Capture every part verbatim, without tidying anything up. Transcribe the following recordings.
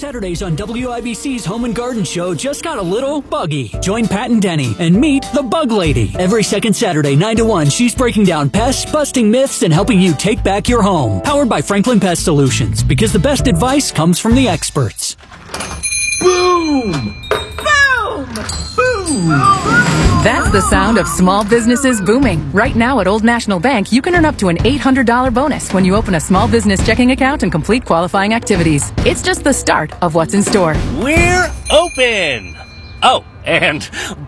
Saturdays on W I B C's Home and Garden Show just got a little buggy. Join Pat and Denny and meet the Bug Lady. Every second Saturday, nine to one, she's breaking down pests, busting myths, and helping you take back your home. Powered by Franklin Pest Solutions, because the best advice comes from the experts. Boom! Boom! Boom! That's the sound of small businesses booming. Right now at Old National Bank, you can earn up to an eight hundred dollars bonus when you open a small business checking account and complete qualifying activities. It's just the start of what's in store. We're open! Oh, and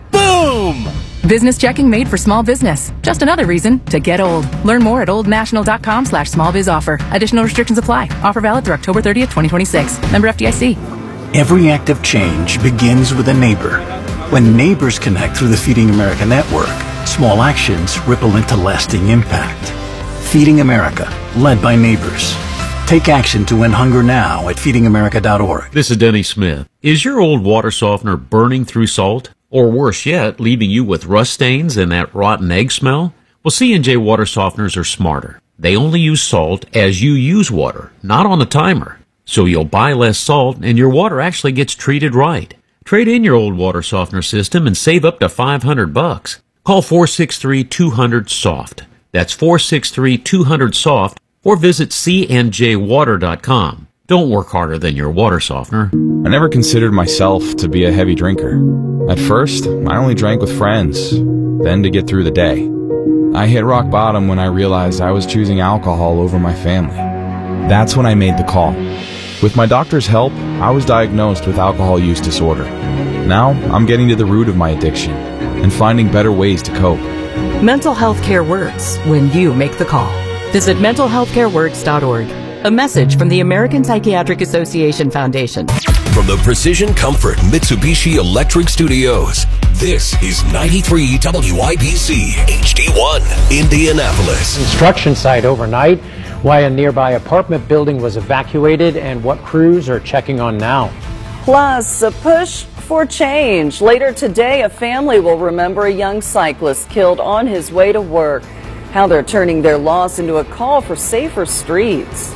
boom! Business checking made for small business. Just another reason to get old. Learn more at oldnational.com slash small biz offer. Additional restrictions apply. Offer valid through October thirtieth, twenty twenty-six. Member F D I C. Every act of change begins with a neighbor. When neighbors connect through the Feeding America network, small actions ripple into lasting impact. Feeding America, led by neighbors. Take action to end hunger now at feeding america dot org. This is Denny Smith. Is your old water softener burning through salt? Or worse yet, leaving you with rust stains and that rotten egg smell? Well, C and J water softeners are smarter. They only use salt as you use water, not on the timer. So you'll buy less salt and your water actually gets treated right. Trade in your old water softener system and save up to five hundred bucks. Call four six three, two hundred, SOFT. That's four six three, two hundred, SOFT, or visit c n j water dot com. Don't work harder than your water softener. I never considered myself to be a heavy drinker. At first, I only drank with friends, then to get through the day. I hit rock bottom when I realized I was choosing alcohol over my family. That's when I made the call. With my doctor's help, I was diagnosed with alcohol use disorder. Now, I'm getting to the root of my addiction and finding better ways to cope. Mental health care works when you make the call. Visit mental health care works dot org. A message from the American Psychiatric Association Foundation. From the Precision Comfort Mitsubishi Electric Studios, this is ninety-three W I B C H D one, Indianapolis. Construction site overnight, why a nearby apartment building was evacuated, and what crews are checking on now. Plus, a push for change. Later today, a family will remember a young cyclist killed on his way to work. How they're turning their loss into a call for safer streets.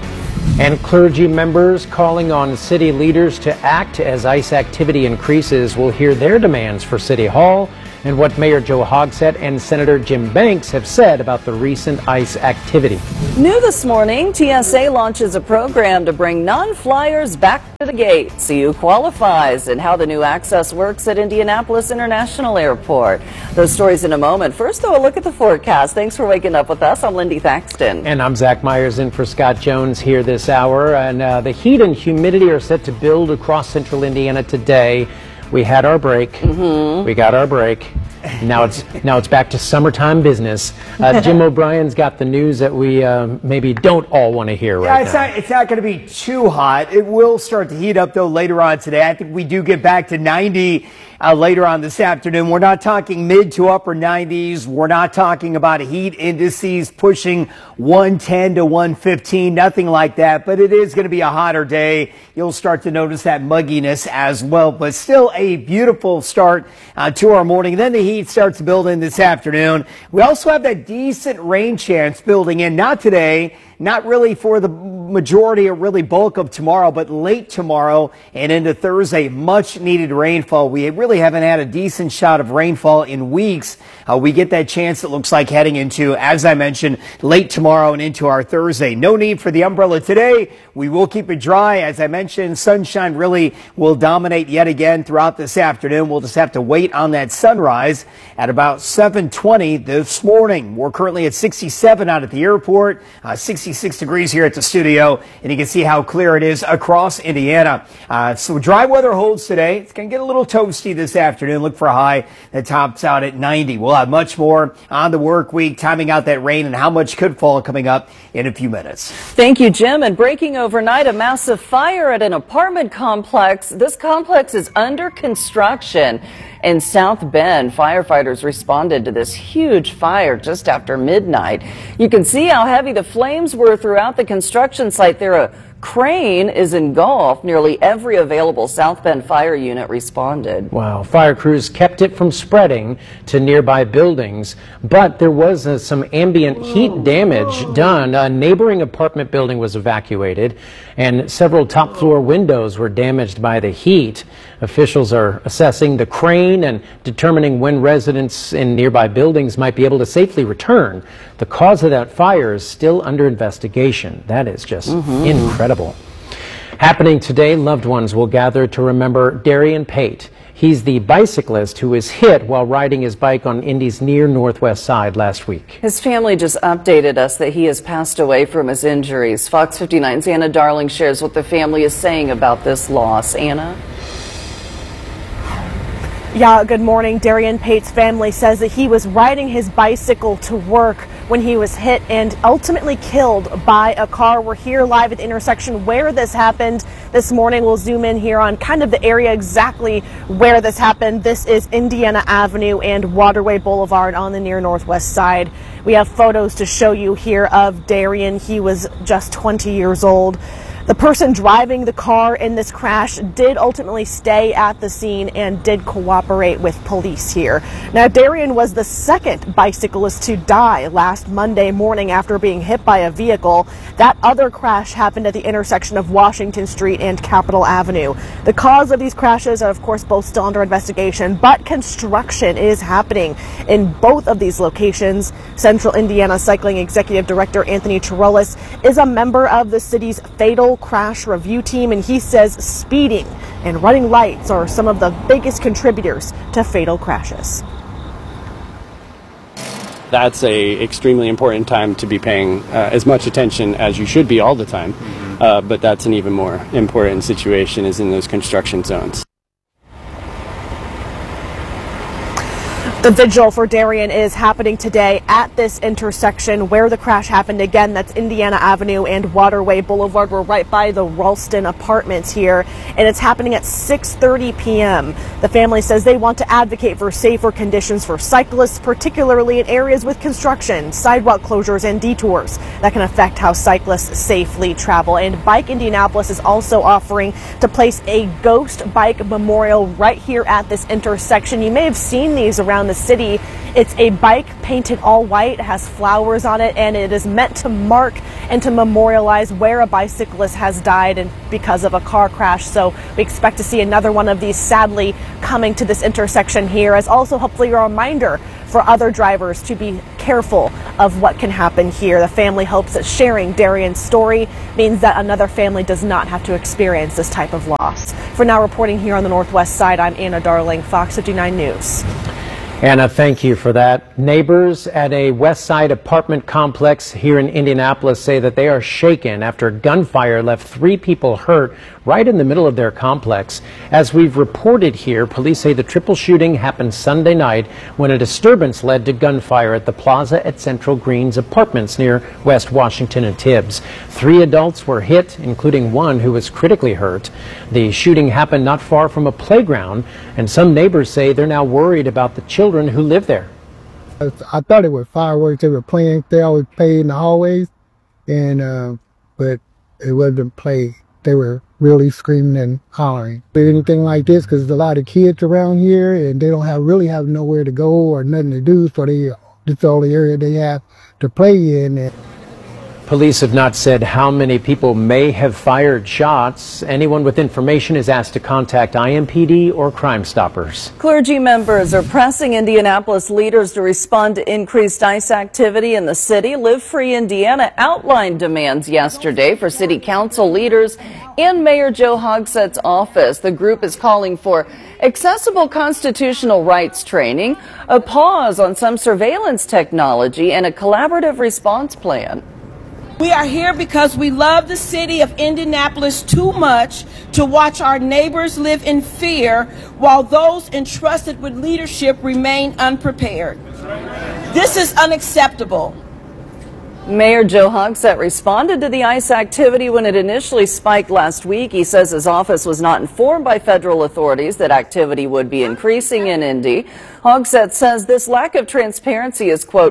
And clergy members calling on city leaders to act as ICE activity increases. We'll hear their demands for City Hall and what Mayor Joe Hogsett and Senator Jim Banks have said about the recent ICE activity. New this morning, T S A launches a program to bring non-flyers back to the gate. See who qualifies and how the new access works at Indianapolis International Airport. Those stories in a moment. First, though, a look at the forecast. Thanks for waking up with us. I'm Lindy Thaxton. And I'm Zach Myers in for Scott Jones here this hour. And uh, the heat and humidity are set to build across central Indiana today. We had our break. Mm-hmm. We got our break. Now it's now it's back to summertime business. Uh, Jim O'Brien's got the news that we uh, maybe don't all want to hear right yeah, it's now. Not, it's not going to be too hot. It will start to heat up, though, later on today. I think we do get back to ninety uh, later on this afternoon. We're not talking mid to upper nineties. We're not talking about heat indices pushing one ten to one fifteen, nothing like that. But it is going to be a hotter day. You'll start to notice that mugginess as well. But still a beautiful start uh, to our morning. Then the heat starts to build in this afternoon. We also have that decent rain chance building in. Not today, not really for the majority or really bulk of tomorrow, but late tomorrow and into Thursday, much needed rainfall. We really haven't had a decent shot of rainfall in weeks. Uh, we get that chance, it looks like, heading into, as I mentioned, late tomorrow and into our Thursday. No need for the umbrella today. We will keep it dry. As I mentioned, sunshine really will dominate yet again throughout this afternoon. We'll just have to wait on that sunrise at about seven twenty this morning. We're currently at sixty-seven out at the airport, uh, sixty-six degrees here at the studio, and you can see how clear it is across Indiana. Uh, so dry weather holds today. It's going to get a little toasty this afternoon. Look for a high that tops out at ninety. We'll have much more on the work week, timing out that rain and how much could fall coming up in a few minutes. Thank you, Jim. And breaking overnight, a massive fire at an apartment complex. This complex is under construction in South Bend. Firefighters responded to this huge fire just after midnight. You can see how heavy the flames were throughout the construction site. There, a crane is engulfed. Nearly every available South Bend fire unit responded. Wow. Fire crews kept it from spreading to nearby buildings, but there was uh, some ambient heat damage done. A neighboring apartment building was evacuated, and several top floor windows were damaged by the heat. Officials are assessing the crane and determining when residents in nearby buildings might be able to safely return. The cause of that fire is still under investigation. That is just mm-hmm. incredible. Happening today, loved ones will gather to remember Darian Pate. He's the bicyclist who was hit while riding his bike on Indy's near northwest side last week. His family just updated us that he has passed away from his injuries. Fox fifty-nine's Anna Darling shares what the family is saying about this loss. Anna? Yeah, good morning. Darian Pate's family says that he was riding his bicycle to work when he was hit and ultimately killed by a car. We're here live at the intersection where this happened this morning. We'll zoom in here on kind of the area exactly where this happened. This is Indiana Avenue and Waterway Boulevard on the near northwest side. We have photos to show you here of Darian. He was just twenty years old. The person driving the car in this crash did ultimately stay at the scene and did cooperate with police here. Now, Darian was the second bicyclist to die last Monday morning after being hit by a vehicle. That other crash happened at the intersection of Washington Street and Capitol Avenue. The cause of these crashes are, of course, both still under investigation, but construction is happening in both of these locations. Central Indiana Cycling Executive Director Anthony Chirolis is a member of the city's fatal crash review team, and he says speeding and running lights are some of the biggest contributors to fatal crashes. That's a extremely important time to be paying uh, as much attention as you should be all the time, uh, but that's an even more important situation is in those construction zones. The vigil for Darian is happening today at this intersection where the crash happened. Again, that's Indiana Avenue and Waterway Boulevard. We're right by the Ralston apartments here, and it's happening at six thirty p m The family says they want to advocate for safer conditions for cyclists, particularly in areas with construction, sidewalk closures, and detours that can affect how cyclists safely travel. And Bike Indianapolis is also offering to place a ghost bike memorial right here at this intersection. You may have seen these around the city. It's a bike painted all white, it has flowers on it, and it is meant to mark and to memorialize where a bicyclist has died and because of a car crash. So we expect to see another one of these sadly coming to this intersection here, as also hopefully a reminder for other drivers to be careful of what can happen here. The family hopes that sharing Darian's story means that another family does not have to experience this type of loss. For now, reporting here on the northwest side, I'm Anna Darling, Fox fifty-nine News. Anna, thank you for that. Neighbors at a West Side apartment complex here in Indianapolis say that they are shaken after gunfire left three people hurt right in the middle of their complex. As we've reported here, police say the triple shooting happened Sunday night when a disturbance led to gunfire at the plaza at Central Greens Apartments near West Washington and Tibbs. Three adults were hit, including one who was critically hurt. The shooting happened not far from a playground, and some neighbors say they're now worried about the children who live there. I thought it was fireworks they were playing. They always play in the hallways, and uh, but it wasn't play. They were really screaming and hollering. Anything like this, because there's a lot of kids around here, and they don't have really have nowhere to go or nothing to do, so they this is the only area they have to play in. And police have not said how many people may have fired shots. Anyone with information is asked to contact I M P D or Crime Stoppers. Clergy members are pressing Indianapolis leaders to respond to increased ICE activity in the city. Live Free Indiana outlined demands yesterday for city council leaders and Mayor Joe Hogsett's office. The group is calling for accessible constitutional rights training, a pause on some surveillance technology, and a collaborative response plan. We are here because we love the city of Indianapolis too much to watch our neighbors live in fear while those entrusted with leadership remain unprepared. This is unacceptable. Mayor Joe Hogsett responded to the ICE activity when it initially spiked last week. He says his office was not informed by federal authorities that activity would be increasing in Indy. Hogsett says this lack of transparency is, quote,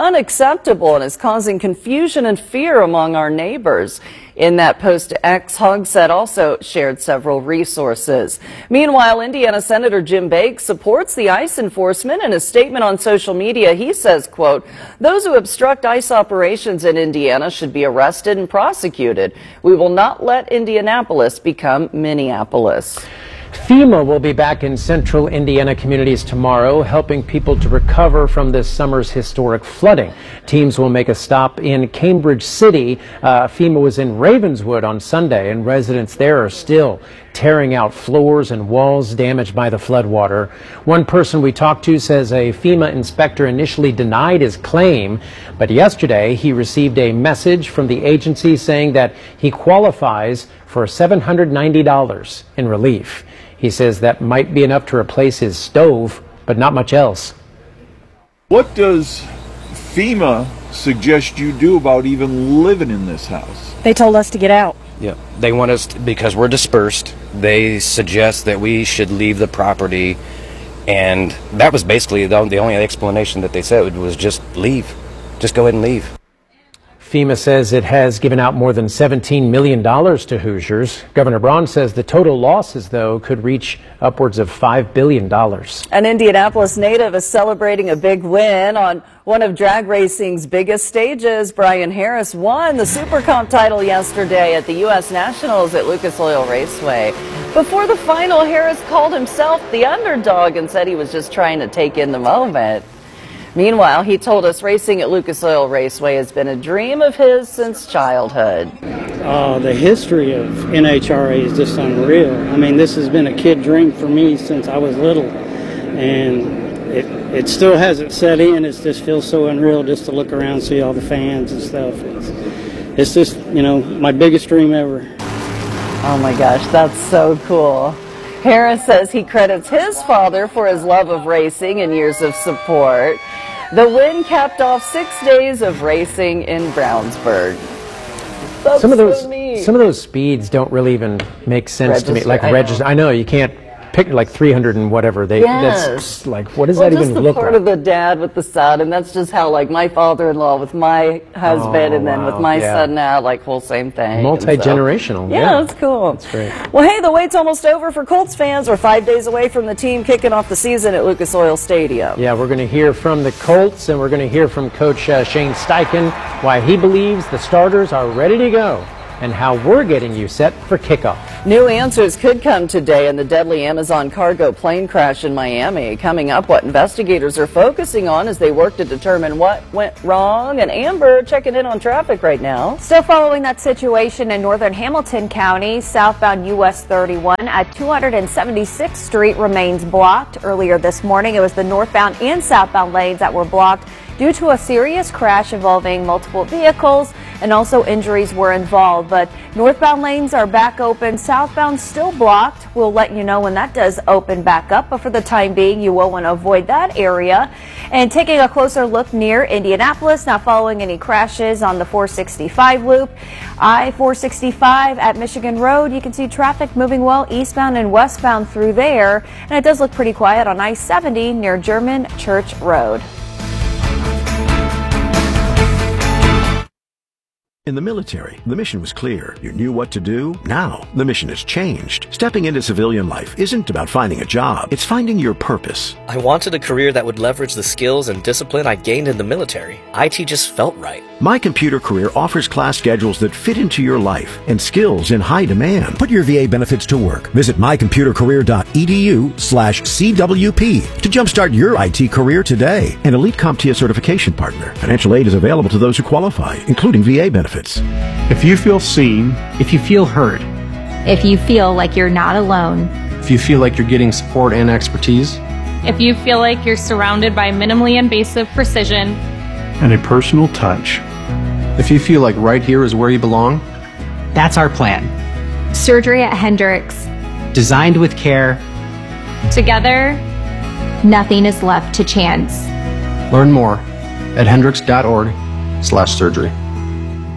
unacceptable and is causing confusion and fear among our neighbors. In that post, X Hogsett also shared several resources. Meanwhile, Indiana Senator Jim Bakes supports the ICE enforcement. In a statement on social media, he says, quote, "Those who obstruct ICE operations in Indiana should be arrested and prosecuted. We will not let Indianapolis become Minneapolis." FEMA will be back in central Indiana communities tomorrow, helping people to recover from this summer's historic flooding. Teams will make a stop in Cambridge City. Uh, FEMA was in Ravenswood on Sunday, and residents there are still tearing out floors and walls damaged by the floodwater. One person we talked to says a FEMA inspector initially denied his claim, but yesterday he received a message from the agency saying that he qualifies for seven hundred ninety dollars in relief. He says that might be enough to replace his stove, but not much else. What does FEMA suggest you do about even living in this house? They told us to get out. Yeah, they want us to, because we're dispersed. They suggest that we should leave the property, and that was basically the, the only explanation that they said was just leave, just go ahead and leave. FEMA says it has given out more than seventeen million dollars to Hoosiers. Governor Braun says the total losses, though, could reach upwards of five billion dollars. An Indianapolis native is celebrating a big win on one of drag racing's biggest stages. Brian Harris won the Super Comp title yesterday at the U S Nationals at Lucas Oil Raceway. Before the final, Harris called himself the underdog and said he was just trying to take in the moment. Meanwhile, he told us racing at Lucas Oil Raceway has been a dream of his since childhood. Uh, the history of N H R A is just unreal. I mean, this has been a kid dream for me since I was little, and it, it still hasn't set in. It just feels so unreal just to look around and see all the fans and stuff. It's, it's just, you know, my biggest dream ever. Oh my gosh, that's so cool. Harris says he credits his father for his love of racing and years of support. The win capped off six days of racing in Brownsburg. That's some of those so neat. some of those speeds don't really even make sense to me. Register, Like I register, know. I know you can't pick like three hundred and whatever. They Yes. that's like what does well, that just even the look part like? of the dad with the son, and that's just how like my father-in-law with my husband, Oh, and then with wow. my Yeah. son now, like whole same thing. And so- Multi-generational. Yeah, Yeah, that's cool. That's great. Well, hey, the wait's almost over for Colts fans. We're five days away from the team kicking off the season at Lucas Oil Stadium. Yeah, we're going to hear from the Colts, and we're going to hear from Coach uh, Shane Steichen why he believes the starters are ready to go, and how we're getting you set for kickoff. New answers could come today in the deadly Amazon cargo plane crash in Miami. Coming up, what investigators are focusing on as they work to determine what went wrong. And Amber checking in on traffic right now. Still following that situation in northern Hamilton County, southbound U S thirty-one at two hundred seventy-sixth Street remains blocked. Earlier this morning, it was the northbound and southbound lanes that were blocked due to a serious crash involving multiple vehicles, and also injuries were involved. But northbound lanes are back open, southbound still blocked. We'll let you know when that does open back up, but for the time being, you will want to avoid that area. And taking a closer look near Indianapolis, not following any crashes on the four sixty-five loop. I four sixty-five at Michigan Road, you can see traffic moving well eastbound and westbound through there, and it does look pretty quiet on I seventy near German Church Road. In the military, the mission was clear. You knew what to do. Now, the mission has changed. Stepping into civilian life isn't about finding a job. It's finding your purpose. I wanted a career that would leverage the skills and discipline I gained in the military. I T just felt right. My Computer Career offers class schedules that fit into your life and skills in high demand. Put your V A benefits to work. Visit my computer career dot e d u slash C W P to jumpstart your I T career today. An Elite CompTIA certification partner. Financial aid is available to those who qualify, including V A benefits. If you feel seen, if you feel heard, if you feel like you're not alone, if you feel like you're getting support and expertise, if you feel like you're surrounded by minimally invasive precision and a personal touch, if you feel like right here is where you belong, that's our plan. Surgery at Hendricks. Designed with care. Together, nothing is left to chance. Learn more at hendricks dot org slash surgery.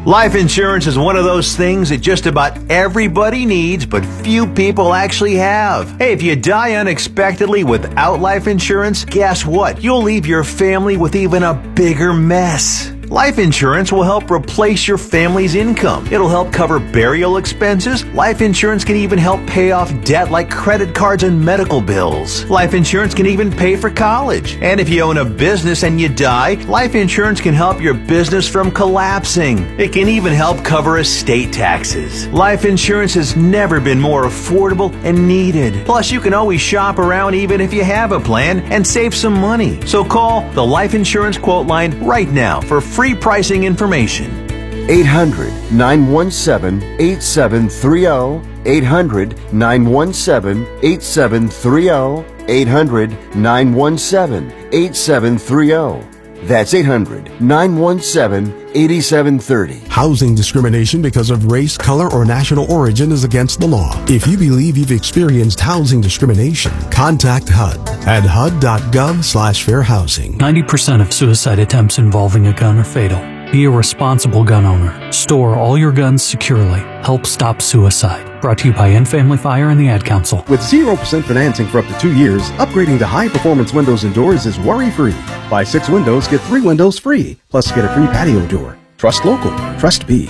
Life insurance is one of those things that just about everybody needs, but few people actually have. Hey, if you die unexpectedly without life insurance, guess what? You'll leave your family with even a bigger mess. Life insurance will help replace your family's income. It'll help cover burial expenses. Life insurance can even help pay off debt like credit cards and medical bills. Life insurance can even pay for college. And if you own a business and you die, life insurance can help your business from collapsing. It can even help cover estate taxes. Life insurance has never been more affordable and needed. Plus, you can always shop around even if you have a plan and save some money. So call the Life Insurance Quote Line right now for free pricing information. eight hundred, nine one seven, eight seven three zero. eight hundred, nine one seven, eight seven three zero. eight hundred, nine one seven, eight seven three zero. That's eight hundred, nine one seven, eight seven three zero. Housing discrimination because of race, color, or national origin is against the law. If you believe you've experienced housing discrimination, contact H U D at H U D dot gov slash fair housing. ninety percent of suicide attempts involving a gun are fatal. Be a responsible gun owner. Store all your guns securely. Help stop suicide. Brought to you by End Family Fire and the Ad Council. With zero percent financing for up to two years, upgrading to high-performance windows and doors is worry-free. Buy six windows, get three windows free. Plus, get a free patio door. Trust local. Trust B.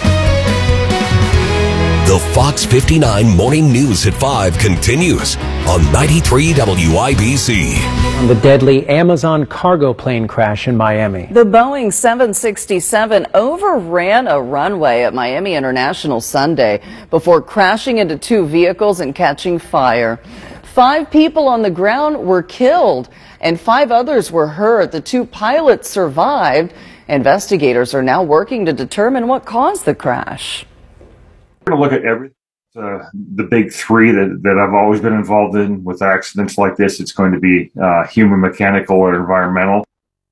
The Fox fifty-nine Morning News at five continues on ninety-three W I B C. On the deadly Amazon cargo plane crash in Miami. The Boeing seven sixty-seven overran a runway at Miami International Sunday before crashing into two vehicles and catching fire. Five people on the ground were killed and five others were hurt. The two pilots survived. Investigators are now working to determine what caused the crash. We're going to look at everything. Uh, the big three that, that I've always been involved in with accidents like this. It's going to be uh, human, mechanical, or environmental.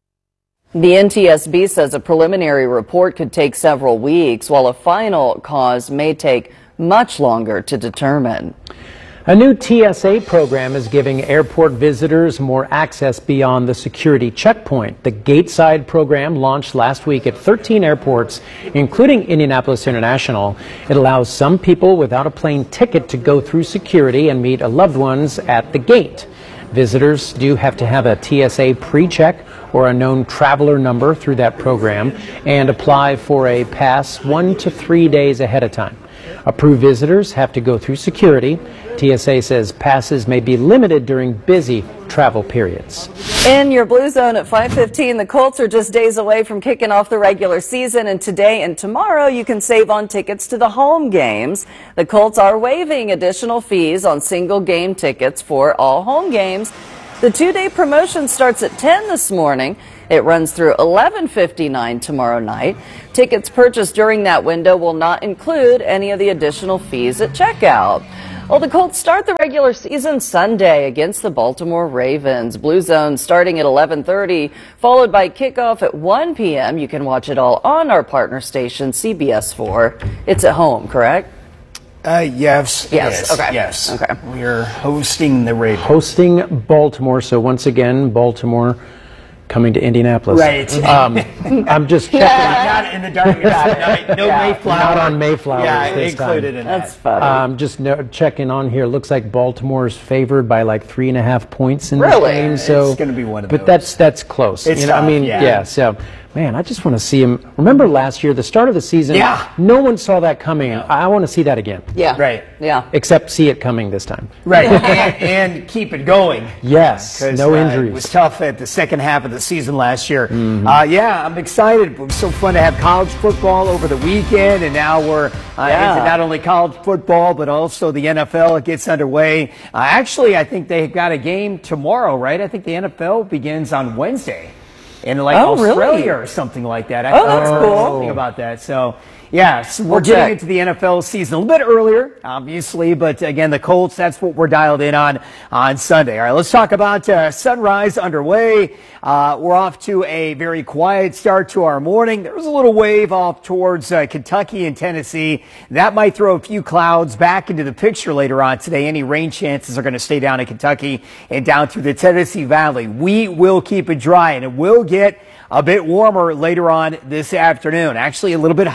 The N T S B says a preliminary report could take several weeks, while a final cause may take much longer to determine. A new T S A program is giving airport visitors more access beyond the security checkpoint. The Gateside program launched last week at thirteen airports, including Indianapolis International. It allows some people without a plane ticket to go through security and meet loved ones at the gate. Visitors do have to have a T S A pre-check or a known traveler number through that program and apply for a pass one to three days ahead of time. Approved visitors have to go through security. T S A says passes may be limited during busy travel periods. In your Blue Zone at five fifteen, the Colts are just days away from kicking off the regular season, and today and tomorrow you can save on tickets to the home games. The Colts are waiving additional fees on single game tickets for all home games. The two-day promotion starts at ten this morning. It runs through eleven fifty-nine tomorrow night. Tickets purchased during that window will not include any of the additional fees at checkout. Well, the Colts start the regular season Sunday against the Baltimore Ravens. Blue Zone starting at eleven thirty, followed by kickoff at one p m You can watch it all on our partner station, C B S four. It's at home, correct? Uh, yes. Yes, okay. Yes. Okay. We are hosting the Ravens. Hosting Baltimore, so once again, Baltimore coming to Indianapolis. Right. Um, I'm just checking. Not, not in the dark. Not, no Yeah, Mayflower. Not on Mayflower Yeah, this included time. in that. That's funny. Um, just no, checking on here. Looks like Baltimore's favored by like three and a half points in Really? this game. So It's gonna be one of But those. that's that's close. It's you know, I tough, mean, yeah. So, man, I just want to see him. Remember last year, the start of the season? Yeah. No one saw that coming. I, I want to see that again. Yeah. Right. Yeah. Except see it coming this time. Right. and, and keep it going. Yes. 'Cause, No uh, injuries. It was tough at the second half of the season last year. Mhm. Uh, yeah, I'm excited. It was so fun to have college football over the weekend, and now we're uh, Yeah. into not only college football, but also the N F L. It gets underway. Uh, actually, I think they've got a game tomorrow, right? I think the N F L begins on Wednesday in like Oh, really? Australia or something like that. I Oh, that's heard cool. Something about that. So, yeah, so we're We'll getting check. into the N F L season a little bit earlier, obviously, but again, the Colts, that's what we're dialed in on on Sunday. All right, let's talk about uh, sunrise underway. Uh, we're off to a very quiet start to our morning. There was a little wave off towards uh, Kentucky and Tennessee. That might throw a few clouds back into the picture later on today. Any rain chances are going to stay down in Kentucky and down through the Tennessee Valley. We will keep it dry, and it will get a bit warmer later on this afternoon. Actually, a little bit hotter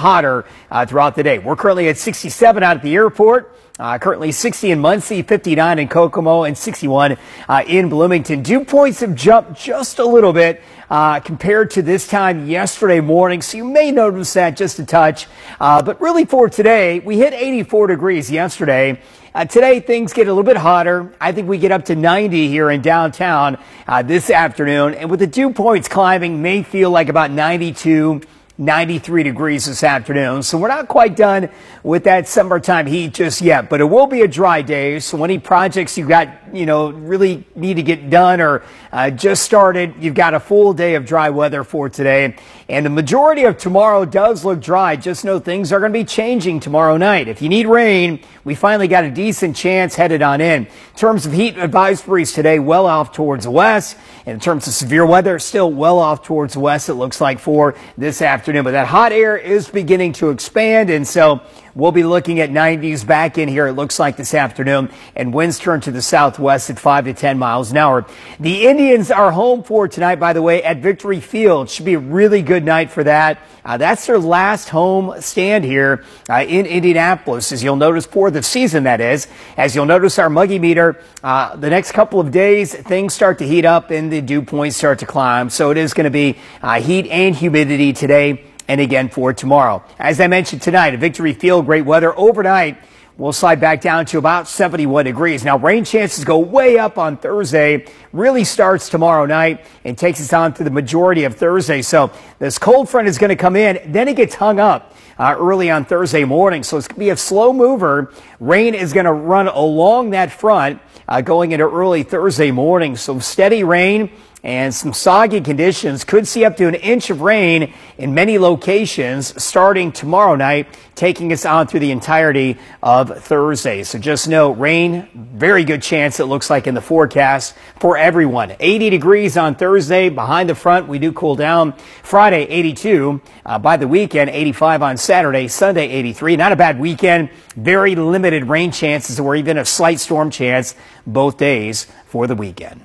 uh, throughout the day. We're currently at sixty-seven out at the airport. Uh, currently sixty in Muncie, fifty-nine in Kokomo, and sixty-one uh, in Bloomington. Dew points have jumped just a little bit uh, compared to this time yesterday morning, so you may notice that just a touch. Uh, but really for today, we hit eighty-four degrees yesterday. Uh, today, things get a little bit hotter. I think we get up to ninety here in downtown uh, this afternoon. And with the dew points climbing, may feel like about ninety-two, ninety-three degrees this afternoon. So we're not quite done with that summertime heat just yet, but it will be a dry day. So any projects you got, you know, really need to get done or uh, just started, you've got a full day of dry weather for today. And the majority of tomorrow does look dry. Just know things are going to be changing tomorrow night. If you need rain, we finally got a decent chance headed on in. In terms of heat advisories today, well off towards the west. And in terms of severe weather, still well off towards the west, it looks like, for this afternoon. But that hot air is beginning to expand, and so we'll be looking at nineties back in here, it looks like, this afternoon, and winds turn to the southwest at five to ten miles an hour. The Indians are home for tonight, by the way, at Victory Field. Should be a really good night for that. Uh, that's their last home stand here uh, in Indianapolis, as you'll notice, for the season, that is. As you'll notice our muggy meter, uh, the next couple of days, things start to heat up and the dew points start to climb. So it is going to be uh, heat and humidity today and again for tomorrow. As I mentioned tonight, at Victory Field, great weather overnight. We'll slide back down to about seventy-one degrees. Now, rain chances go way up on Thursday. Really starts tomorrow night and takes us on through the majority of Thursday. So this cold front is going to come in. Then it gets hung up uh, early on Thursday morning. So it's going to be a slow mover. Rain is going to run along that front uh, going into early Thursday morning. So steady rain and some soggy conditions. Could see up to an inch of rain in many locations starting tomorrow night, taking us on through the entirety of Thursday. So just know rain, very good chance, it looks like, in the forecast for everyone. eighty degrees on Thursday. Behind the front, we do cool down. Friday, eighty-two. Uh, by the weekend, eighty-five on Saturday. Sunday, eighty-three. Not a bad weekend. Very limited rain chances, or even a slight storm chance both days for the weekend.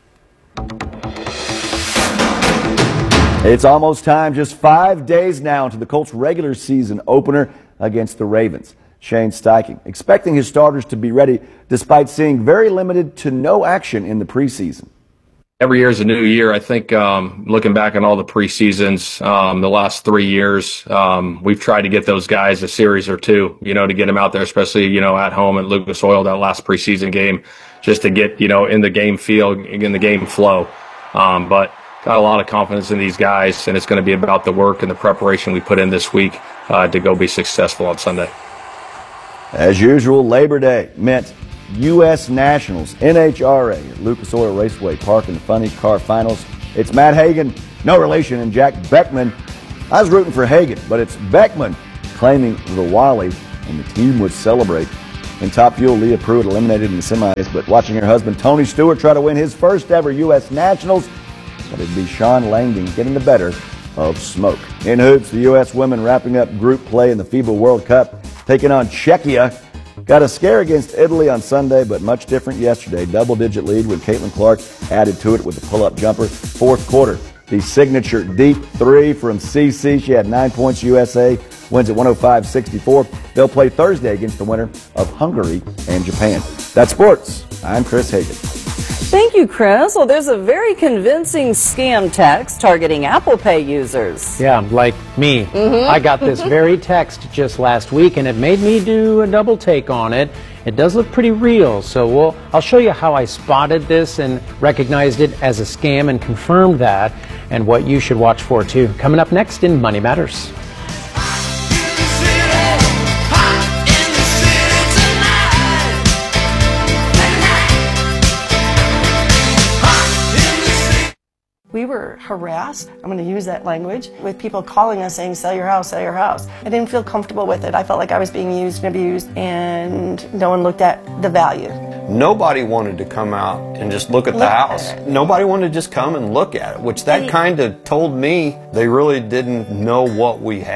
It's almost time, just five days now into the Colts' regular season opener against the Ravens. Shane Steichen expecting his starters to be ready despite seeing very limited to no action in the preseason. Every year is a new year. I think um, looking back on all the preseasons, um, the last three years, um, we've tried to get those guys a series or two, you know, to get them out there, especially, you know, at home at Lucas Oil, that last preseason game, just to get, you know, in the game feel, in the game flow. Um, but got a lot of confidence in these guys, and it's going to be about the work and the preparation we put in this week uh, to go be successful on Sunday. As usual, Labor Day meant U S Nationals, N H R A at Lucas Oil Raceway Park in the Funny Car Finals. It's Matt Hagan, no relation, and Jack Beckman. I was rooting for Hagan, but it's Beckman claiming the Wally, and the team would celebrate. In Top Fuel, Leah Pruitt eliminated in the semis, but watching her husband Tony Stewart try to win his first ever U S Nationals, but it'd be Sean Langdon getting the better of Smoke. In hoops, the U S women wrapping up group play in the FIBA World Cup, taking on Czechia. Got a scare against Italy on Sunday, but much different yesterday. Double-digit lead when Caitlin Clark added to it with a pull-up jumper. Fourth quarter, the signature deep three from C C. She had nine points. U S A wins at one oh five sixty-four. They'll play Thursday against the winner of Hungary and Japan. That's sports. I'm Chris Hagan. Thank you, Chris. Well, there's a very convincing scam text targeting Apple Pay users. Yeah, like me. Mm-hmm. I got this very text just last week, and it made me do a double take on it. It does look pretty real, so we'll, I'll show you how I spotted this and recognized it as a scam and confirmed that, and what you should watch for, too. Coming up next in Money Matters. We were harassed, I'm going to use that language, with people calling us saying, sell your house, sell your house. I didn't feel comfortable with it. I felt like I was being used and abused, and no one looked at the value. Nobody wanted to come out and just look at the Look house. at it. Nobody wanted to just come and look at it, which that They- kind of told me they really didn't know what we had.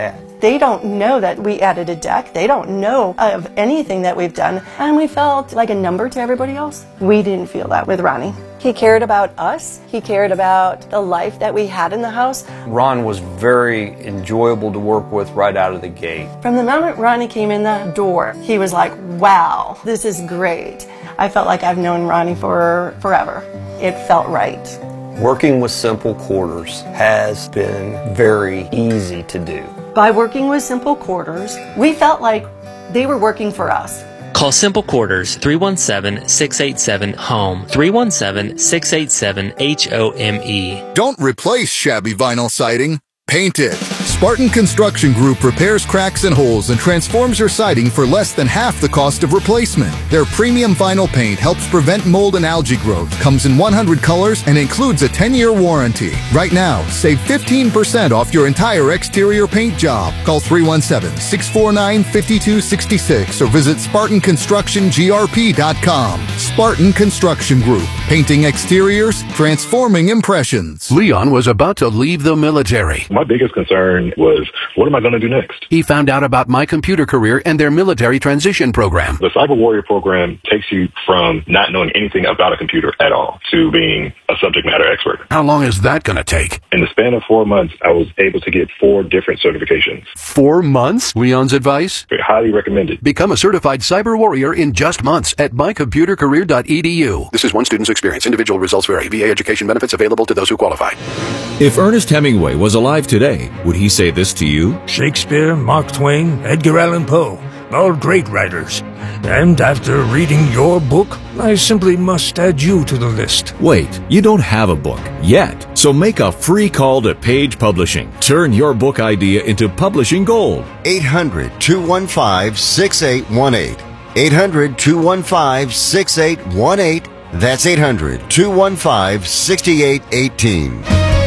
They don't know that we added a deck. They don't know of anything that we've done. And we felt like a number to everybody else. We didn't feel that with Ronnie. He cared about us. He cared about the life that we had in the house. Ron was very enjoyable to work with right out of the gate. From the moment Ronnie came in the door, he was like, wow, this is great. I felt like I've known Ronnie for forever. It felt right. Working with Simple Quarters has been very easy to do. By working with Simple Quarters, we felt like they were working for us. Call Simple Quarters three one seven, six eight seven, HOME, three one seven, six eight seven, H O M E. Don't replace shabby vinyl siding. Paint it. Spartan Construction Group repairs cracks and holes and transforms your siding for less than half the cost of replacement. Their premium vinyl paint helps prevent mold and algae growth, comes in one hundred colors, and includes a ten-year warranty. Right now, save fifteen percent off your entire exterior paint job. Call three one seven, six four nine, five two six six or visit Spartan Construction G R P dot com. Spartan Construction Group. Painting exteriors, transforming impressions. Leon was about to leave the military. My biggest concern was, what am I going to do next? He found out about My Computer Career and their military transition program. The Cyber Warrior program takes you from not knowing anything about a computer at all to being a subject matter expert. How long is that going to take? In the span of four months, I was able to get four different certifications. Four months? Leon's advice? Highly recommended. Become a certified cyber warrior in just months at my computer career dot e d u. This is one student's experience. Individual results vary. V A education benefits available to those who qualify. If Ernest Hemingway was alive today, would he say this to you? Shakespeare, Mark Twain, Edgar Allan Poe, all great writers. And after reading your book, I simply must add you to the list. Wait, you don't have a book yet. So make a free call to Page Publishing. Turn your book idea into publishing gold. eight hundred, two one five, six eight one eight. eight hundred, two one five, six eight one eight. That's eight hundred, two one five, six eight one eight.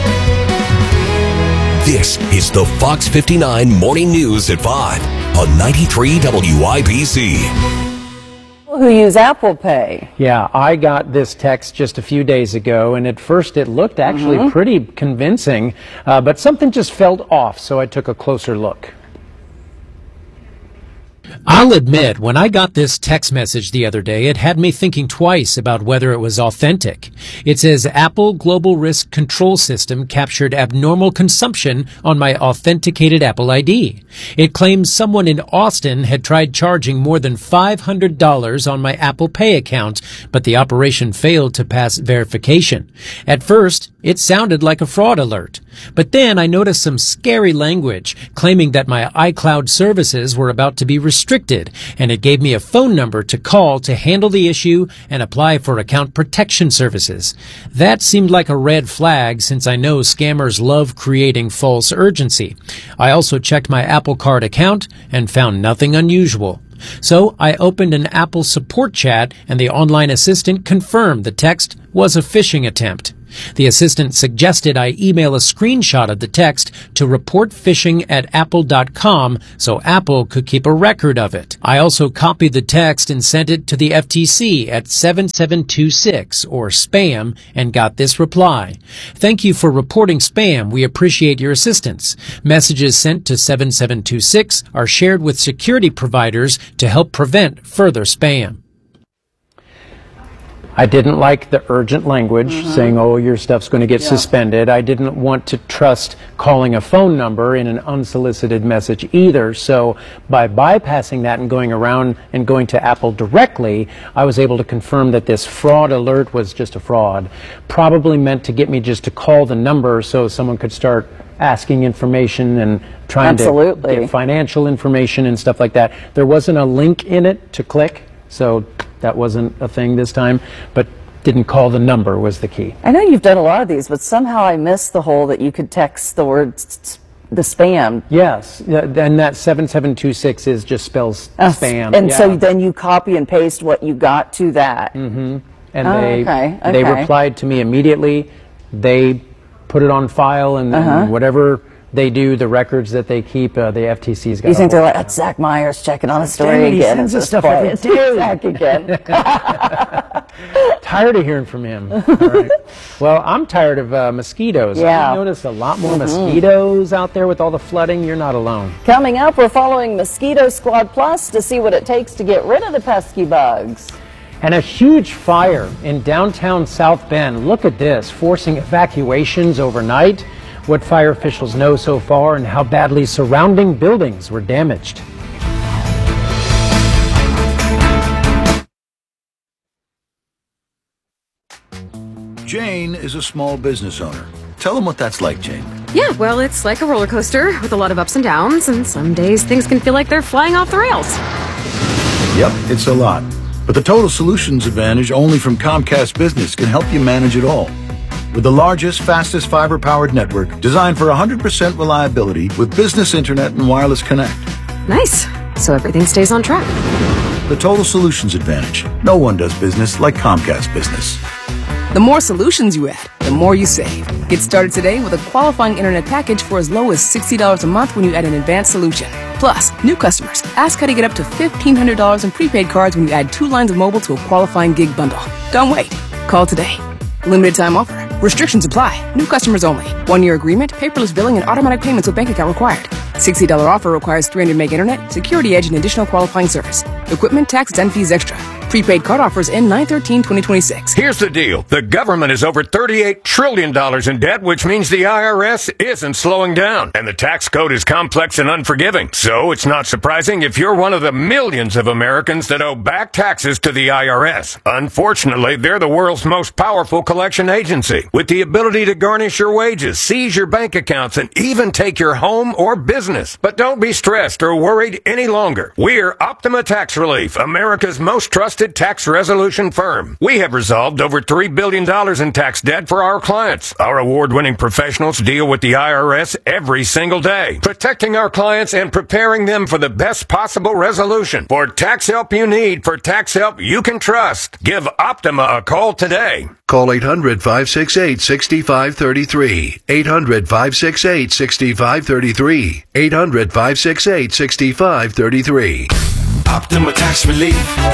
This is the Fox fifty-nine Morning News at five on ninety-three W I B C. Who use Apple Pay. Yeah, I got this text just a few days ago, and at first it looked actually Mm-hmm. pretty convincing, uh, but something just felt off, so I took a closer look. I'll admit, when I got this text message the other day, it had me thinking twice about whether it was authentic. It says Apple Global Risk Control System captured abnormal consumption on my authenticated Apple I D. It claims someone in Austin had tried charging more than five hundred dollars on my Apple Pay account, but the operation failed to pass verification. At first, it sounded like a fraud alert. But then I noticed some scary language claiming that my iCloud services were about to be restricted, and it gave me a phone number to call to handle the issue and apply for account protection services. That seemed like a red flag since I know scammers love creating false urgency. I also checked my Apple Card account and found nothing unusual. So I opened an Apple support chat, and the online assistant confirmed the text was a phishing attempt. The assistant suggested I email a screenshot of the text to report phishing at apple dot com so Apple could keep a record of it. I also copied the text and sent it to the F T C at seven seven two six, or spam, and got this reply. Thank you for reporting spam. We appreciate your assistance. Messages sent to seven seven two six are shared with security providers to help prevent further spam. I didn't like the urgent language mm-hmm. saying, oh, your stuff's going to get yeah. suspended. I didn't want to trust calling a phone number in an unsolicited message either. So by bypassing that and going around and going to Apple directly, I was able to confirm that this fraud alert was just a fraud. Probably meant to get me just to call the number so someone could start asking information and trying Absolutely. to get financial information and stuff like that. There wasn't a link in it to click, so that wasn't a thing this time, but didn't call the number was the key. I know you've done a lot of these, but somehow I missed the whole that you could text the word s- the spam. Yes, and that seven seven two six is just spells uh, spam. And yeah. so then you copy and paste what you got to that. Mm-hmm. And oh, they okay. Okay. they replied to me immediately. They put it on file, and, uh-huh. and whatever they do, the records that they keep, uh, the F T C's got. You think they're like, that's Zach Myers checking on a story Dang, again? He sends us stuff every day. Zach again. Tired of hearing from him. All right. Well, I'm tired of uh, mosquitoes. Yeah. I noticed a lot more Mhm. mosquitoes out there with all the flooding. You're not alone. Coming up, we're following Mosquito Squad Plus to see what it takes to get rid of the pesky bugs. And a huge fire in downtown South Bend. Look at this, forcing evacuations overnight. What fire officials know so far and how badly surrounding buildings were damaged. Jane is a small business owner. Tell them what that's like, Jane. Yeah, well, it's like a roller coaster with a lot of ups and downs, and some days things can feel like they're flying off the rails. Yep, it's a lot. But the Total Solutions Advantage only from Comcast Business can help you manage it all. With the largest, fastest fiber-powered network designed for one hundred percent reliability with business internet and wireless connect. Nice. So everything stays on track. The Total Solutions Advantage. No one does business like Comcast Business. The more solutions you add, the more you save. Get started today with a qualifying internet package for as low as sixty dollars a month when you add an advanced solution. Plus, new customers, ask how to get up to fifteen hundred dollars in prepaid cards when you add two lines of mobile to a qualifying gig bundle. Don't wait. Call today. Limited time offer. Restrictions apply. New customers only. One-year agreement, paperless billing, and automatic payments with bank account required. sixty dollars offer requires three hundred meg internet, security edge, and additional qualifying service. Equipment, tax, and fees extra. Prepaid card offers end nine thirteen twenty twenty-six. Here's the deal. The government is over thirty-eight trillion dollars in debt, which means the I R S isn't slowing down. And the tax code is complex and unforgiving. So it's not surprising if you're one of the millions of Americans that owe back taxes to the I R S. Unfortunately, they're the world's most powerful collection agency, with the ability to garnish your wages, seize your bank accounts, and even take your home or business. But don't be stressed or worried any longer. We're Optima Tax Relief, America's most trusted tax resolution firm. We have resolved over three billion dollars in tax debt for our clients. Our award-winning professionals deal with the I R S every single day, protecting our clients and preparing them for the best possible resolution. For tax help you need, for tax help you can trust, give Optima a call today. Call eight hundred, five six eight, six five three three. eight hundred, five six eight, six five three three. eight hundred, five six eight, six five three three. Optima Tax Relief.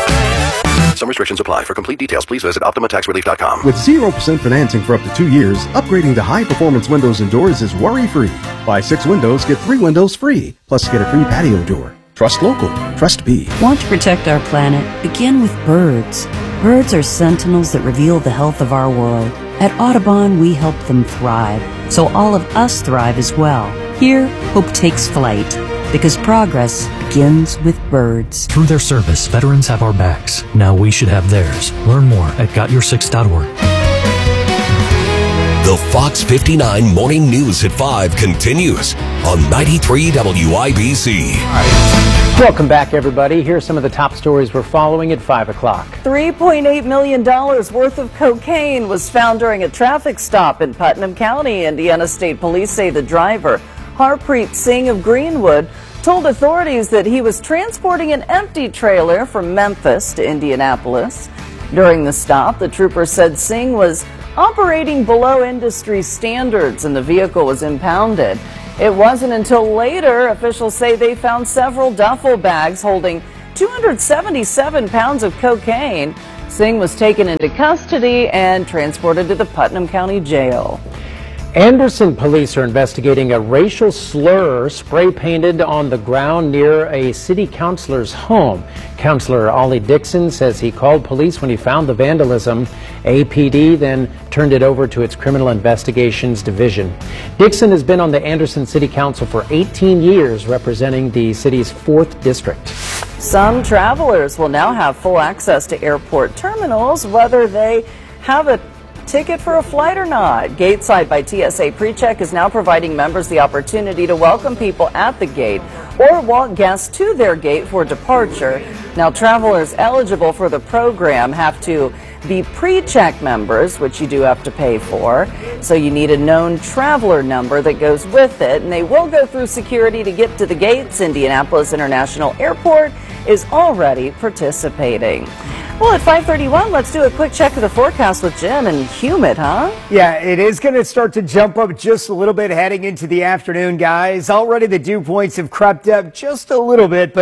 Some restrictions apply. For complete details, please visit Optima Tax Relief dot com. With zero percent financing for up to two years, upgrading to high-performance windows and doors is worry-free. Buy six windows, get three windows free. Plus, get a free patio door. Trust local. Trust B. Want to protect our planet? Begin with birds. Birds are sentinels that reveal the health of our world. At Audubon, we help them thrive, so all of us thrive as well. Here, hope takes flight, because progress begins with birds. Through their service, veterans have our backs. Now we should have theirs. Learn more at got your six dot org. The Fox fifty-nine Morning News at five continues on ninety-three W I B C. Welcome back, everybody. Here's some of the top stories we're following at five o'clock. three point eight million dollars worth of cocaine was found during a traffic stop in Putnam County. Indiana State Police say the driver, Harpreet Singh of Greenwood, told authorities that he was transporting an empty trailer from Memphis to Indianapolis. During the stop, the trooper said Singh was operating below industry standards and the vehicle was impounded. It wasn't until later officials say they found several duffel bags holding two hundred seventy-seven pounds of cocaine. Singh was taken into custody and transported to the Putnam County Jail. Anderson police are investigating a racial slur spray painted on the ground near a city councilor's home. Councilor Ollie Dixon says he called police when he found the vandalism. A P D then turned it over to its Criminal Investigations Division. Dixon has been on the Anderson City Council for eighteen years, representing the city's fourth district. Some travelers will now have full access to airport terminals, whether they have a ticket for a flight or not. Gateside by T S A PreCheck is now providing members the opportunity to welcome people at the gate or walk guests to their gate for departure. Now, travelers eligible for the program have to be PreCheck members, which you do have to pay for. So you need a known traveler number that goes with it, and they will go through security to get to the gates. Indianapolis International Airport is already participating. Well, at five thirty-one, let's do a quick check of the forecast with Jim. And humid, huh? Yeah, it is going to start to jump up just a little bit heading into the afternoon, guys. Already the dew points have crept up just a little bit, but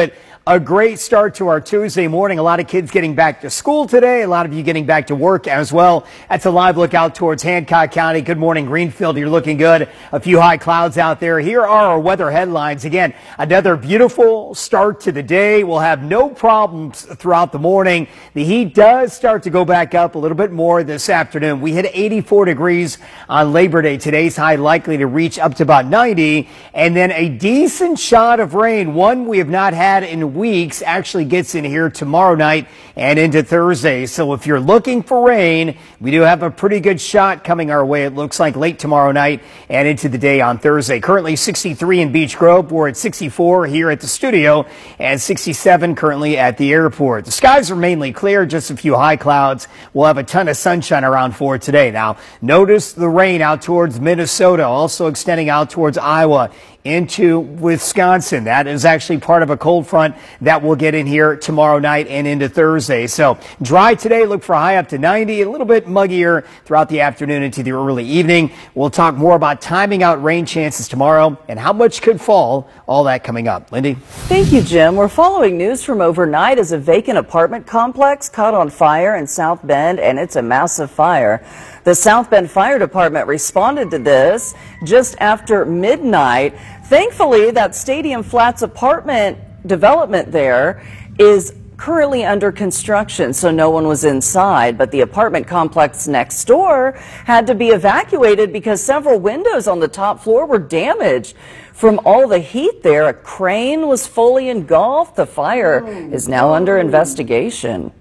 A great start to our Tuesday morning. A lot of kids getting back to school today. A lot of you getting back to work as well. That's a live look out towards Hancock County. Good morning, Greenfield. You're looking good. A few high clouds out there. Here are our weather headlines. Again, another beautiful start to the day. We'll have no problems throughout the morning. The heat does start to go back up a little bit more this afternoon. We hit eighty-four degrees on Labor Day. Today's high likely to reach up to about ninety. And then a decent shot of rain, one we have not had in weeks, actually gets in here tomorrow night and into Thursday. So if you're looking for rain, we do have a pretty good shot coming our way. It looks like late tomorrow night and into the day on Thursday. Currently sixty-three in Beech Grove. We're at sixty-four here at the studio and sixty-seven currently at the airport. The skies are mainly clear, just a few high clouds. We'll have a ton of sunshine around for today. Now, notice the rain out towards Minnesota, also extending out towards Iowa into Wisconsin. That is actually part of a cold front that will get in here tomorrow night and into Thursday. So dry today, look for a high up to ninety, a little bit muggier throughout the afternoon into the early evening. We'll talk more about timing out rain chances tomorrow and how much could fall. All that coming up. Lindy? Thank you, Jim. We're following news from overnight as a vacant apartment complex caught on fire in South Bend, and it's a massive fire. The South Bend Fire Department responded to this just after midnight. Thankfully, that Stadium Flats apartment development there is currently under construction, so no one was inside, but the apartment complex next door had to be evacuated because several windows on the top floor were damaged. From all the heat there, a crane was fully engulfed. The fire is now under investigation.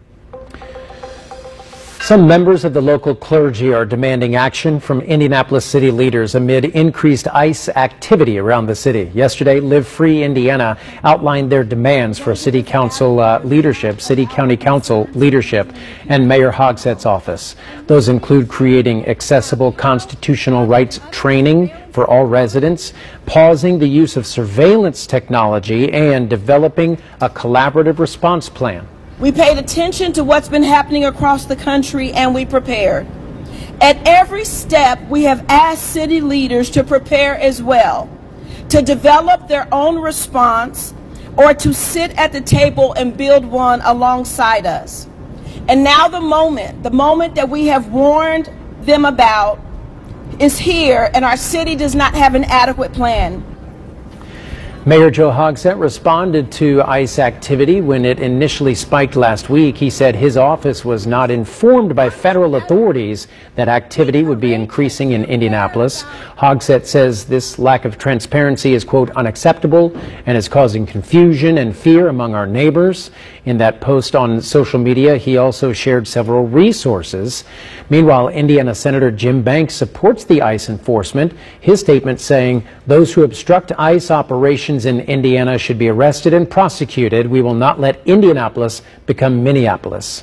Some members of the local clergy are demanding action from Indianapolis city leaders amid increased ICE activity around the city. Yesterday, Live Free Indiana outlined their demands for city council uh, leadership, city county council leadership, and Mayor Hogsett's office. Those include creating accessible constitutional rights training for all residents, pausing the use of surveillance technology, and developing a collaborative response plan. We paid attention to what's been happening across the country, and we prepared. At every step, we have asked city leaders to prepare as well, to develop their own response or to sit at the table and build one alongside us. And now the moment, the moment that we have warned them about is here, and our city does not have an adequate plan. Mayor Joe Hogsett responded to ICE activity when it initially spiked last week. He said his office was not informed by federal authorities that activity would be increasing in Indianapolis. Hogsett says this lack of transparency is, quote, unacceptable and is causing confusion and fear among our neighbors. In that post on social media, he also shared several resources. Meanwhile, Indiana Senator Jim Banks supports the ICE enforcement. His statement saying those who obstruct ICE operations in Indiana should be arrested and prosecuted. We will not let Indianapolis become Minneapolis.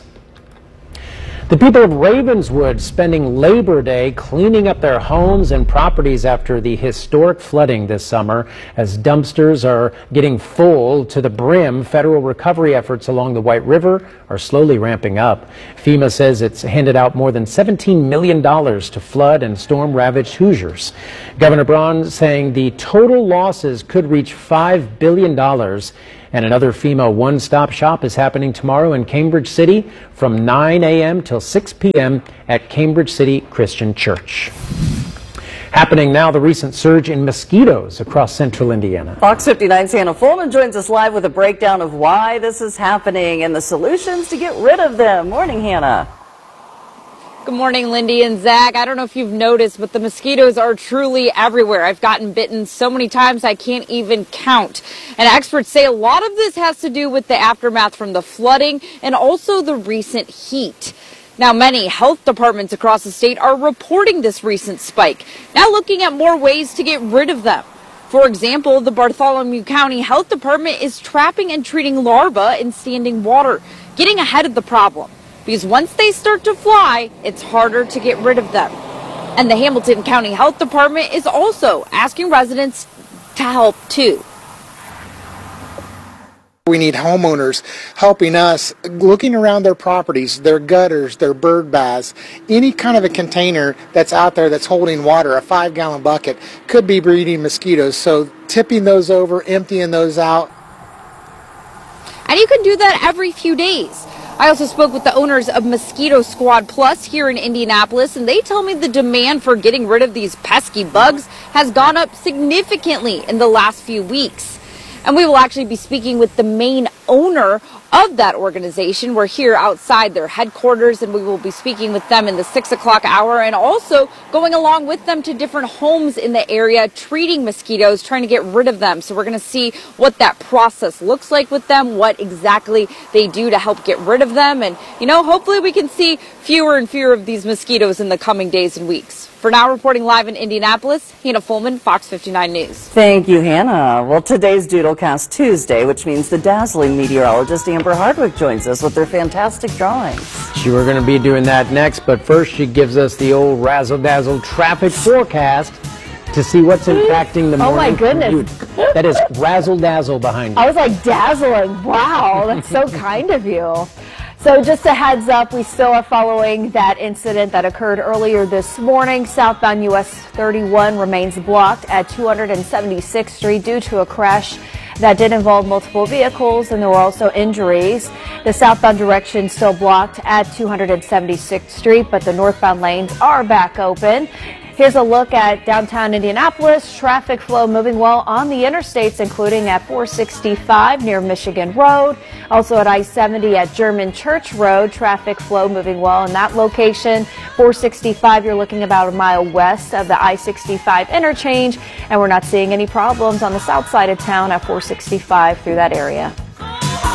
The people of Ravenswood spending Labor Day cleaning up their homes and properties after the historic flooding this summer. As dumpsters are getting full to the brim, federal recovery efforts along the White River are slowly ramping up. FEMA says it's handed out more than seventeen million dollars to flood and storm-ravaged Hoosiers. Governor Braun saying the total losses could reach five billion dollars. And another FEMA one-stop shop is happening tomorrow in Cambridge City from nine a m till six p m at Cambridge City Christian Church. Happening now, the recent surge in mosquitoes across central Indiana. Fox fifty-nine's Hannah Fulman joins us live with a breakdown of why this is happening and the solutions to get rid of them. Morning, Hannah. Good morning, Lindy and Zach. I don't know if you've noticed, but the mosquitoes are truly everywhere. I've gotten bitten so many times I can't even count. And experts say a lot of this has to do with the aftermath from the flooding and also the recent heat. Now, many health departments across the state are reporting this recent spike, now looking at more ways to get rid of them. For example, the Bartholomew County Health Department is trapping and treating larvae in standing water, getting ahead of the problem. Because once they start to fly, it's harder to get rid of them. And the Hamilton County Health Department is also asking residents to help too. We need homeowners helping us, looking around their properties, their gutters, their bird baths, any kind of a container that's out there that's holding water, a five gallon bucket, could be breeding mosquitoes. So tipping those over, emptying those out. and you can do that every few days. I also spoke with the owners of Mosquito Squad Plus here in Indianapolis, and they tell me the demand for getting rid of these pesky bugs has gone up significantly in the last few weeks. And we will actually be speaking with the main owner of that organization. We're here outside their headquarters, and we will be speaking with them in the six o'clock hour and also going along with them to different homes in the area, treating mosquitoes, trying to get rid of them. So we're going to see what that process looks like with them, what exactly they do to help get rid of them. And, you know, hopefully we can see fewer and fewer of these mosquitoes in the coming days and weeks. For now, reporting live in Indianapolis, Hannah Fulman, Fox fifty-nine News. Thank you, Hannah. Well, today's Doodlecast Tuesday, which means the dazzling meteorologist Amber Hardwick joins us with their fantastic drawings. She were going to be doing that next, but first she gives us the old razzle-dazzle traffic forecast to see what's impacting the morning. Oh my goodness. commute. That is razzle-dazzle behind you. I was like dazzling. Wow, that's so kind of you. So just a heads up, we still are following that incident that occurred earlier this morning. Southbound U S thirty-one remains blocked at two hundred seventy-sixth Street due to a crash that did involve multiple vehicles, and there were also injuries. The southbound direction still blocked at two hundred seventy-sixth Street, but the northbound lanes are back open. Here's a look at downtown Indianapolis. Traffic flow moving well on the interstates, including at four sixty-five near Michigan Road. Also at I seventy at German Church Road. Traffic flow moving well in that location. four sixty-five, you're looking about a mile west of the I sixty-five interchange. And we're not seeing any problems on the south side of town at four sixty-five through that area.